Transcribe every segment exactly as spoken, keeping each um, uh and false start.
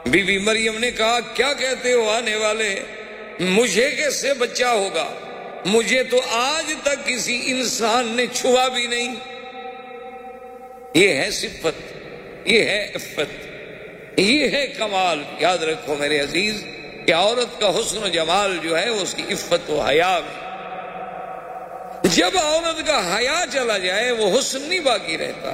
Be be مریم نے کہا کیا کہتے ہو آنے والے، مجھے کیسے بچہ ہوگا، مجھے تو آج تک کسی انسان نے چھوا بھی نہیں۔ یہ ہے صفت، یہ ہے عفت، یہ ہے کمال۔ یاد رکھو میرے عزیز کہ عورت کا حسن و جمال جو ہے وہ اس کی عفت و حیا میں۔ جب عورت کا حیا چلا جائے وہ حسن نہیں باقی رہتا،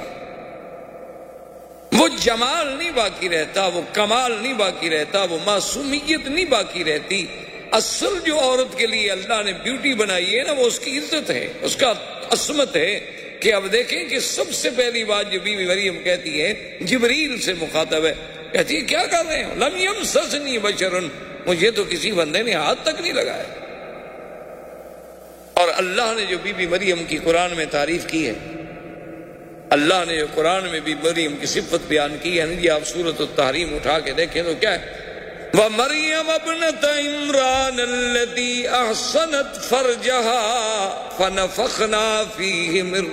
وہ جمال نہیں باقی رہتا، وہ کمال نہیں باقی رہتا، وہ معصومیت نہیں باقی رہتی۔ اصل جو عورت کے لیے اللہ نے بیوٹی بنائی ہے نا، وہ اس کی عزت ہے، اس کا عصمت ہے۔ کہ اب دیکھیں کہ سب سے پہلی بات جو بی بی مریم کہتی ہے، جبریل سے مخاطب ہے، کہتی ہے کیا کر رہے ہو، لم یمسسنی بشر، مجھے تو کسی بندے نے ہاتھ تک نہیں لگایا۔ اور اللہ نے جو بی بی مریم کی قرآن میں تعریف کی ہے، اللہ نے جو قرآن میں بی بی مریم کی صفت بیان کی ہے، یہ آپ سورۃ التحریم اٹھا کے دیکھیں تو کیا ہے، وَمَرْيَمَ ابْنَتَ عِمْرَانَ الَّتِي أَحْصَنَتْ فَرْجَهَا فَنَفَخْنَا فِيهِ مِن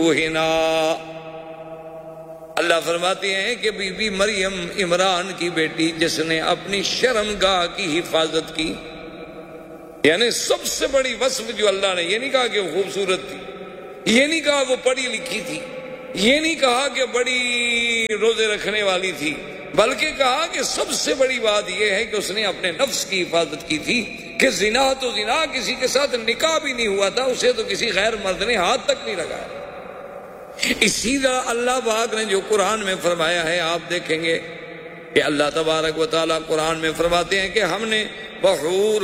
رُّوحِنَا۔ اللہ فرماتے ہیں کہ بی بی مریم عمران کی بیٹی جس نے اپنی شرمگاہ کی حفاظت کی، یعنی سب سے بڑی وصف جو اللہ نے، یہ نہیں کہا کہ وہ خوبصورت تھی، یہ نہیں کہا وہ پڑھی لکھی تھی، یہ نہیں کہا کہ بڑی روزے رکھنے والی تھی، بلکہ کہا کہ سب سے بڑی بات یہ ہے کہ اس نے اپنے نفس کی حفاظت کی تھی، کہ زنا تو زنا، کسی کے ساتھ نکاح بھی نہیں ہوا تھا، اسے تو کسی غیر مرد نے ہاتھ تک نہیں لگایا۔ اسی طرح اللہ پاک نے جو قرآن میں فرمایا ہے، آپ دیکھیں گے کہ اللہ تبارک و تعالیٰ قرآن میں فرماتے ہیں کہ ہم نے بحور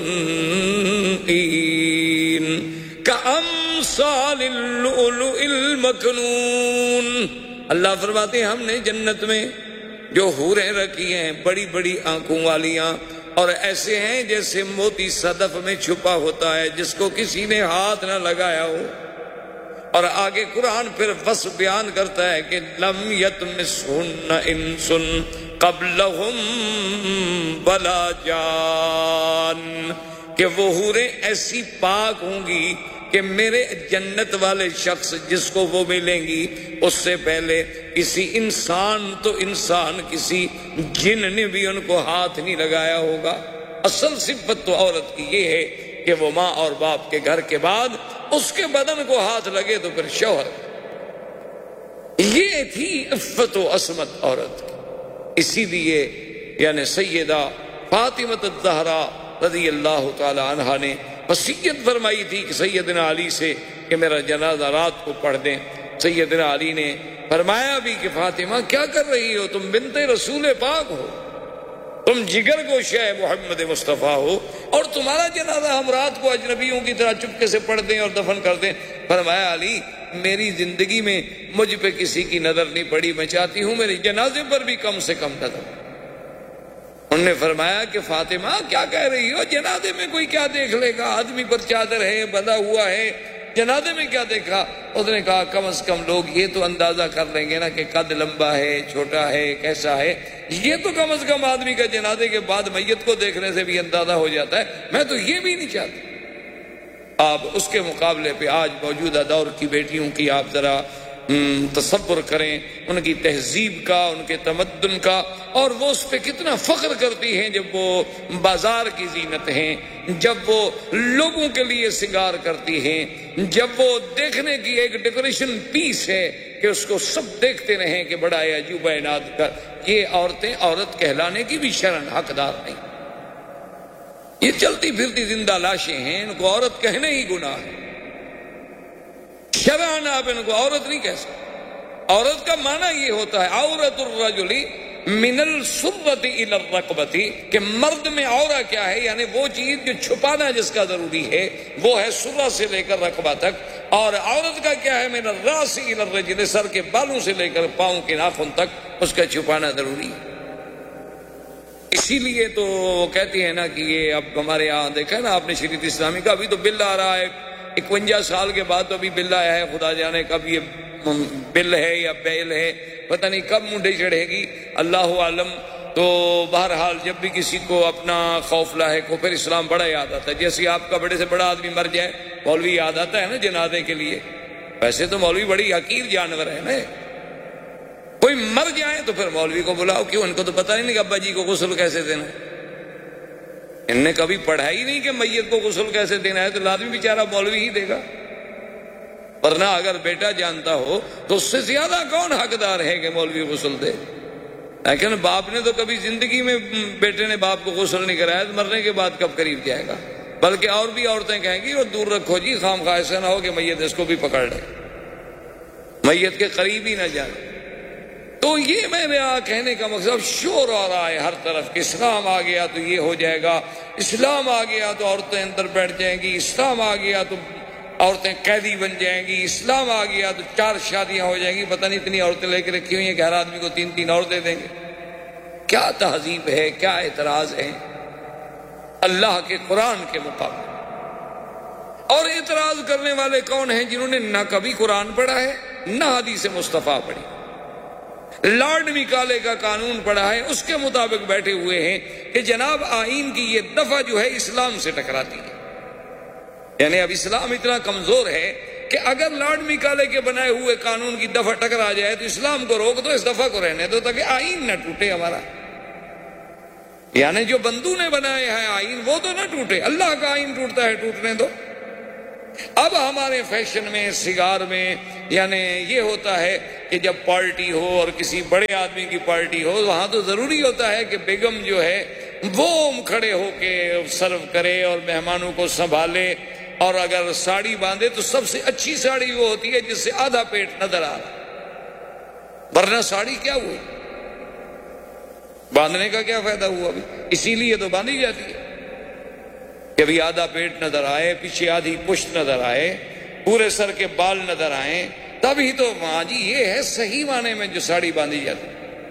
عین کامثال اللؤلؤ المکنون، اللہ فرماتے ہیں ہم نے جنت میں جو حوریں رکھی ہیں بڑی بڑی آنکھوں والیاں، اور ایسے ہیں جیسے موتی صدف میں چھپا ہوتا ہے جس کو کسی نے ہاتھ نہ لگایا ہو۔ اور آگے قرآن پھر وصف بیان کرتا ہے کہ لم یطمثہن انس قبلہم ولا جان، کہ وہ حوریں ایسی پاک ہوں گی کہ میرے جنت والے شخص جس کو وہ ملیں گی اس سے پہلے کسی انسان تو انسان کسی جن نے بھی ان کو ہاتھ نہیں لگایا ہوگا۔ اصل صفت تو عورت کی یہ ہے کہ وہ ماں اور باپ کے گھر کے بعد اس کے بدن کو ہاتھ لگے تو پھر شوہر۔ یہ تھی عفت و عصمت عورت کی۔ اسی لیے یعنی سیدہ فاطمہ الزہرا رضی اللہ تعالی عنہا نے وصیت فرمائی تھی کہ سیدنا علی سے کہ میرا جنازہ رات کو پڑھ دیں۔ سیدنا علی نے فرمایا بھی کہ فاطمہ کیا کر رہی ہو، تم بنت رسول پاک ہو، تم جگر گوشہ محمد مصطفیٰ ہو، اور تمہارا جنازہ ہم رات کو اجنبیوں کی طرح چپکے سے پڑھ دیں اور دفن کر دیں۔ فرمایا علی میری زندگی میں مجھ پہ کسی کی نظر نہیں پڑی، میں چاہتی ہوں میرے جنازے پر بھی کم سے کم نظر۔ انہوں نے فرمایا کہ فاطمہ کیا کہہ رہی ہو، جنازے میں کوئی کیا دیکھ لے گا، آدمی پر چادر ہے بندھا ہوا ہے، جنازے میں کیا دیکھا۔ اس نے کہا کم از کم لوگ یہ تو اندازہ کر لیں گے نا کہ قد لمبا ہے، چھوٹا ہے، کیسا ہے، یہ تو کم از کم آدمی کا جنازے کے بعد میت کو دیکھنے سے بھی اندازہ ہو جاتا ہے، میں تو یہ بھی نہیں چاہتا۔ آپ اس کے مقابلے پہ آج موجودہ دور کی بیٹیوں کی آپ ذرا تصور کریں، ان کی تہذیب کا، ان کے تمدن کا، اور وہ اس پہ کتنا فخر کرتی ہیں جب وہ بازار کی زینت ہیں، جب وہ لوگوں کے لیے سنگار کرتی ہیں، جب وہ دیکھنے کی ایک ڈیکوریشن پیس ہے کہ اس کو سب دیکھتے رہیں کہ بڑا عجوبہ عناد کا۔ یہ عورتیں عورت کہلانے کی بھی شرن حقدار نہیں، یہ چلتی پھرتی زندہ لاشیں ہیں، ان کو عورت کہنے ہی گناہ ہے۔ شرعاً آپ ان کو عورت نہیں کہہ سکتے۔ عورت کا معنی یہ ہوتا ہے عورت الرجل من السرۃ الی الرکبۃ، کہ مرد میں عورہ کیا ہے، یعنی وہ چیز جو چھپانا جس کا ضروری ہے وہ ہے سرہ سے لے کر رقبہ تک، اور عورت کا کیا ہے من الراس الی الرجل، سر کے بالوں سے لے کر پاؤں کے ناخن تک اس کا چھپانا ضروری ہے۔ اسی لیے تو وہ کہتی ہے نا کہ یہ اب ہمارے یہاں دیکھا نا آپ نے شریعت اسلامی کا، ابھی تو بل آ رہا ہے، اکونجا سال کے بعد تو ابھی بل آیا ہے، خدا جانے کب یہ بل ہے یا بیل ہے، پتہ نہیں کب منڈی چڑھے گی، اللہ عالم۔ تو بہرحال جب بھی کسی کو اپنا خوف لاحق ہو پھر اسلام بڑا یاد آتا ہے، جیسے آپ کا بڑے سے بڑا آدمی مر جائے مولوی یاد آتا ہے نا جنازے کے لیے، ویسے تو مولوی بڑی حقیر جانور ہے نا، کوئی کوئی مر جائے تو پھر مولوی کو بلاؤ. کیوں؟ ان کو تو پتہ ہی نہیں کہ ابا جی کو غسل کیسے دینا. ان نے کبھی پڑھا ہی نہیں کہ میت کو غسل کیسے دینا ہے, تو لازمی بیچارہ مولوی ہی دے گا. ورنہ اگر بیٹا جانتا ہو تو اس سے زیادہ کون حقدار ہے کہ مولوی غسل دے. لیکن باپ نے تو کبھی زندگی میں بیٹے نے باپ کو غسل نہیں کرایا, تو مرنے کے بعد کب قریب جائے گا. بلکہ اور بھی عورتیں کہیں گی وہ دور رکھو جی, خام خواہ ایسا نہ ہو کہ میت اس کو بھی پکڑ لے, میت کے قریب ہی نہ جائے. تو یہ میں نے کہنے کا مقصد, شور آ رہا ہے ہر طرف کہ اسلام آ گیا تو یہ ہو جائے گا, اسلام آ گیا تو عورتیں اندر بیٹھ جائیں گی, اسلام آ گیا تو عورتیں قیدی بن جائیں گی, اسلام آ گیا تو چار شادیاں ہو جائیں گی. پتہ نہیں اتنی عورتیں لے کے رکھی ہوئی ہیں کہ ہر آدمی کو تین تین اور دے دیں گے. کیا تہذیب ہے, کیا اعتراض ہے اللہ کے قرآن کے مقابلے. اور اعتراض کرنے والے کون ہیں؟ جنہوں نے نہ کبھی قرآن پڑھا ہے نہ حدیث مصطفیٰ پڑھی. لارڈ میکالے کا قانون پڑھا ہے, اس کے مطابق بیٹھے ہوئے ہیں کہ جناب آئین کی یہ دفعہ جو ہے اسلام سے ٹکراتی ہے. یعنی اب اسلام اتنا کمزور ہے کہ اگر لارڈ میکالے کے بنائے ہوئے قانون کی دفعہ ٹکرا جائے تو اسلام کو روک دو, اس دفعہ کو رہنے دو تاکہ آئین نہ ٹوٹے ہمارا. یعنی جو بندو نے بنائے ہیں آئین وہ تو نہ ٹوٹے, اللہ کا آئین ٹوٹتا ہے ٹوٹنے دو. اب ہمارے فیشن میں سگار میں یعنی یہ ہوتا ہے کہ جب پارٹی ہو اور کسی بڑے آدمی کی پارٹی ہو, وہاں تو ضروری ہوتا ہے کہ بیگم جو ہے وہ کھڑے ہو کے سرو کرے اور مہمانوں کو سنبھالے, اور اگر ساڑی باندھے تو سب سے اچھی ساڑی وہ ہوتی ہے جس سے آدھا پیٹ نظر آ رہا. ورنہ ساڑی کیا ہوئی, باندھنے کا کیا فائدہ ہوا؟ ابھی اسی لیے تو باندھی جاتی ہے کہ ابھی آدھا پیٹ نظر آئے, پیچھے آدھی پشت نظر آئے, پورے سر کے بال نظر آئیں, تبھی تو ہاں جی یہ ہے صحیح معنی میں جو ساڑی باندھی جاتی.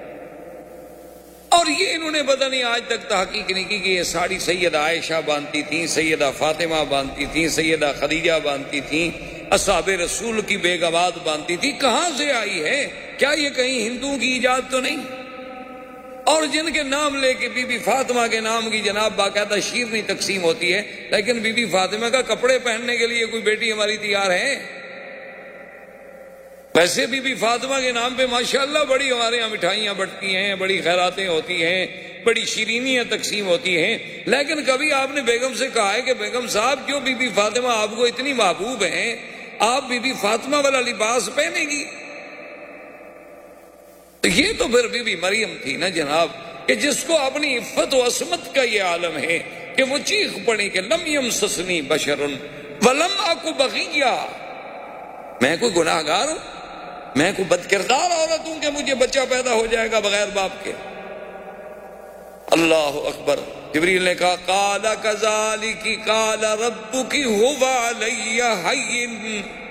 اور یہ انہوں نے پتہ نہیں آج تک تحقیق نہیں کی کہ یہ ساڑی سیدہ عائشہ باندھتی تھیں, سیدہ فاطمہ باندھتی تھیں, سیدہ خدیجہ باندھتی تھیں, اصحاب رسول کی بیگمات باندھتی تھی. کہاں سے آئی ہے؟ کیا یہ کہیں ہندوؤں کی ایجاد تو نہیں؟ اور جن کے نام لے کے بی بی فاطمہ کے نام کی جناب باقاعدہ شیرنی تقسیم ہوتی ہے, لیکن بی بی فاطمہ کا کپڑے پہننے کے لیے کوئی بیٹی ہماری تیار ہے؟ ویسے بی بی فاطمہ کے نام پہ ماشاءاللہ بڑی ہمارے یہاں مٹھائیاں بٹتی ہیں, بڑی خیراتیں ہوتی ہیں, بڑی شیرینیاں تقسیم ہوتی ہیں, لیکن کبھی آپ نے بیگم سے کہا ہے کہ بیگم صاحب کیوں بی بی فاطمہ آپ کو اتنی محبوب ہیں, آپ بی بی فاطمہ والا لباس پہنے گی؟ تو یہ تو پھر بی بی مریم تھی نا جناب, کہ جس کو اپنی عفت و عصمت کا یہ عالم ہے کہ وہ چیخ پڑی کہ لم یمسسنی بشر ولم اکو بغیہ, میں کوئی گناہ گار ہوں, میں کوئی بد کردار عورت ہوں کہ مجھے بچہ پیدا ہو جائے گا بغیر باپ کے؟ اللہ اکبر. جبریل نے کہا قال کذالک قال ربک هو علی ہین,